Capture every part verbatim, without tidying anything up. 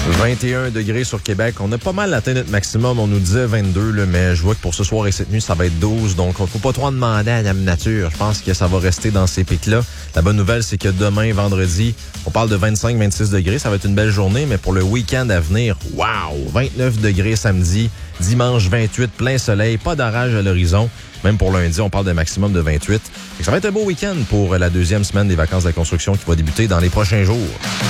vingt et un degrés sur Québec. On a pas mal atteint notre maximum. On nous disait vingt-deux, là, mais je vois que pour ce soir et cette nuit, ça va être douze. Donc, on ne faut pas trop en demander à la nature. Je pense que ça va rester dans ces pics-là. La bonne nouvelle, c'est que demain, vendredi, on parle de vingt-cinq à vingt-six degrés. Ça va être une belle journée, mais pour le week-end à venir, wow! vingt-neuf degrés samedi, dimanche vingt-huit, plein soleil, pas d'orage à l'horizon. Même pour lundi, on parle d'un maximum de vingt-huit. Et ça va être un beau week-end pour la deuxième semaine des vacances de la construction qui va débuter dans les prochains jours.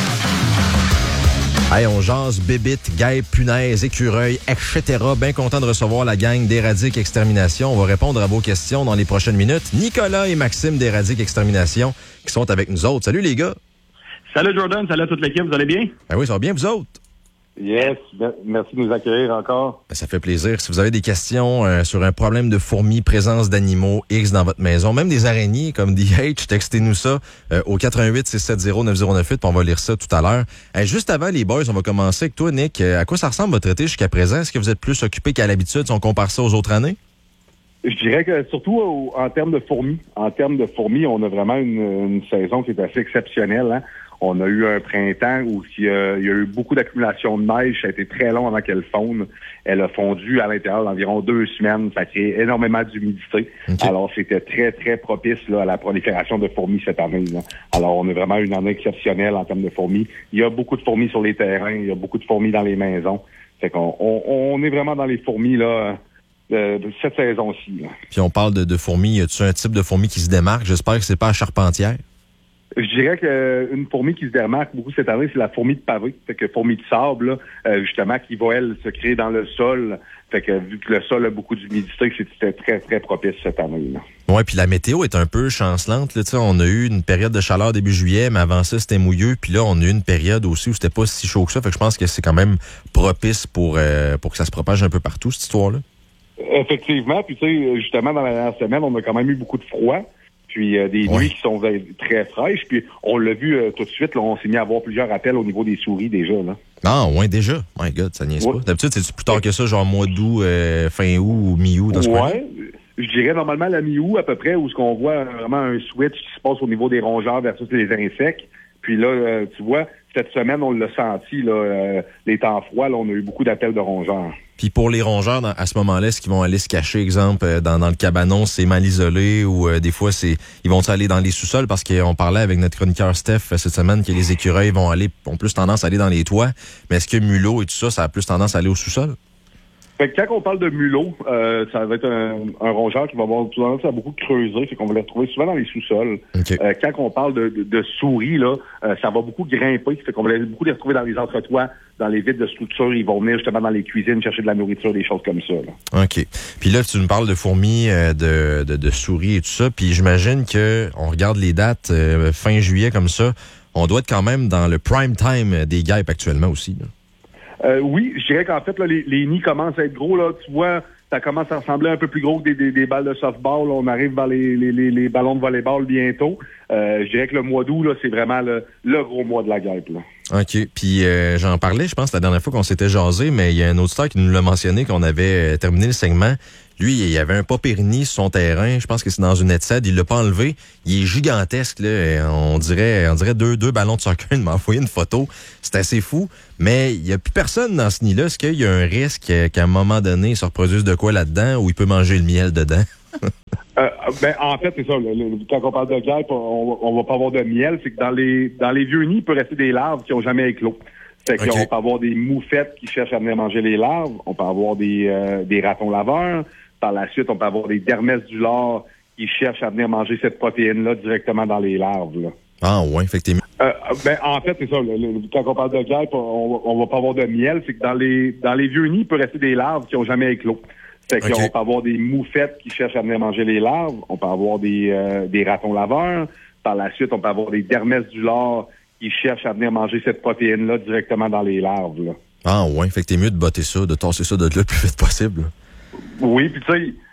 Hey, on jase, bébite, guêpes, punaises, écureuils, et cetera. Bien content de recevoir la gang d'Éradique Extermination. On va répondre à vos questions dans les prochaines minutes. Nicolas et Maxime d'Éradique Extermination qui sont avec nous autres. Salut les gars! Salut Jordan, salut à toute l'équipe, vous allez bien? Ben oui, ça va bien, vous autres? Yes, merci de nous accueillir encore. Ben, ça fait plaisir. Si vous avez des questions euh, sur un problème de fourmis, présence d'animaux X dans votre maison, même des araignées comme D H, textez-nous ça euh, au quatre un huit, six sept zéro, neuf zéro neuf huit, puis on va lire ça tout à l'heure. Euh, juste avant, les boys, on va commencer avec toi, Nick. Euh, à quoi ça ressemble votre été jusqu'à présent? Est-ce que vous êtes plus occupé qu'à l'habitude si on compare ça aux autres années? Je dirais que surtout au, en termes de fourmis, en termes de fourmis, on a vraiment une, une saison qui est assez exceptionnelle, hein? On a eu un printemps où il y a, il y a eu beaucoup d'accumulation de neige. Ça a été très long avant qu'elle fonde. Elle a fondu à l'intérieur d'environ deux semaines. Ça crée énormément d'humidité. Okay. Alors, c'était très, très propice là, à la prolifération de fourmis cette année, là. Alors, on a vraiment une année exceptionnelle en termes de fourmis. Il y a beaucoup de fourmis sur les terrains. Il y a beaucoup de fourmis dans les maisons. Fait qu'on on, on est vraiment dans les fourmis là de, de cette saison-ci, là. Puis on parle de, de fourmis. Y a-t-il un type de fourmi qui se démarque? J'espère que c'est pas la charpentière. Je dirais qu'une fourmi qui se démarque beaucoup cette année, c'est la fourmi de pavé. Fait que fourmi de sable, là, euh, justement, qui va, elle, se créer dans le sol. Fait que vu que le sol a beaucoup d'humidité, c'était très, très propice cette année, là. Ouais, puis la météo est un peu chancelante, là. Tu sais, on a eu une période de chaleur début juillet, mais avant ça, c'était mouilleux. Puis là, on a eu une période aussi où c'était pas si chaud que ça. Fait que je pense que c'est quand même propice pour, euh, pour que ça se propage un peu partout, cette histoire-là. Effectivement. Puis tu sais, justement, dans la dernière semaine, on a quand même eu beaucoup de froid. Puis euh, des ouais. nuits qui sont très fraîches. Puis on l'a vu euh, tout de suite, là, on s'est mis à avoir plusieurs appels au niveau des souris déjà, là. Ah, ouais, déjà? My God, ça niaise ouais. pas. D'habitude, c'est plus tard que ça, genre mois d'août, euh, fin août ou mi-août dans ce coin-là? Ouais, je dirais normalement la mi-août à peu près, où ce qu'on voit vraiment un switch qui se passe au niveau des rongeurs versus les insectes. Puis là, euh, tu vois, cette semaine, on l'a senti, là, euh, les temps froids, là, on a eu beaucoup d'appels de rongeurs. Puis pour les rongeurs, dans, à ce moment-là, est-ce qu'ils vont aller se cacher, exemple, dans, dans le cabanon, c'est mal isolé, ou euh, des fois, c'est ils vont aller dans les sous-sols? Parce qu'on parlait avec notre chroniqueur Steph cette semaine que les écureuils vont aller ont plus tendance à aller dans les toits. Mais est-ce que mulot et tout ça, ça a plus tendance à aller au sous-sol? Fait que quand on parle de mulot, euh, ça va être un, un rongeur qui va avoir tendance à beaucoup creuser, fait qu'on va les retrouver souvent dans les sous-sols. Okay. Euh, quand on parle de, de, de souris, là, euh, ça va beaucoup grimper, fait qu'on va les, beaucoup les retrouver dans les entretoits, dans les vides de structure. Ils vont venir justement dans les cuisines chercher de la nourriture, des choses comme ça, là. OK. Puis là, tu nous parles de fourmis, euh, de, de, de souris et tout ça, puis j'imagine que on regarde les dates euh, fin juillet comme ça, on doit être quand même dans le prime time des guêpes actuellement aussi, là. Euh, oui, je dirais qu'en fait, là, les, les nids commencent à être gros. Là, tu vois, ça commence à ressembler un peu plus gros que des, des, des balles de softball. Là, on arrive vers les, les, les, les ballons de volleyball bientôt. Euh, je dirais que le mois d'août, là, c'est vraiment le, le gros mois de la guêpe, là. OK. Puis euh, j'en parlais, je pense, la dernière fois qu'on s'était jasé, mais il y a un auditeur qui nous l'a mentionné qu'on avait euh, terminé le segment. Lui, il y avait un Popérini sur son terrain. Je pense que c'est dans une headset. Il l'a pas enlevé. Il est gigantesque, là. On dirait, on dirait deux, deux ballons de soccer. Il m'a envoyé une photo. C'est assez fou. Mais il n'y a plus personne dans ce nid-là. Est-ce qu'il y a un risque qu'à un moment donné, il se reproduise de quoi là-dedans ou il peut manger le miel dedans? euh, ben, en fait, c'est ça. Le, le, quand on parle de guêpe, on, on va pas avoir de miel. C'est que dans les, dans les vieux nids, il peut rester des larves qui n'ont jamais éclos. Fait qu'on okay. peut avoir des moufettes qui cherchent à venir manger les larves. On peut avoir des, euh, des ratons laveurs. Par la suite, on peut avoir des dermès du lard qui cherchent à venir manger cette protéine-là directement dans les larves, là. Ah ouais, effectivement. Euh, ben, en fait, c'est ça. Le, le, quand on parle de guêpe, on, on va pas avoir de miel. C'est que dans les, dans les vieux nids, il peut rester des larves qui n'ont jamais éclos. Fait qu'on okay. peut avoir des moufettes qui cherchent à venir manger les larves. On peut avoir des, euh, des ratons laveurs. Par la suite, on peut avoir des dermès du lard qui cherchent à venir manger cette protéine-là directement dans les larves, là. Ah ouais, fait que t'es mieux de botter ça, de tasser ça de là le plus vite possible. Oui, puis tu sais,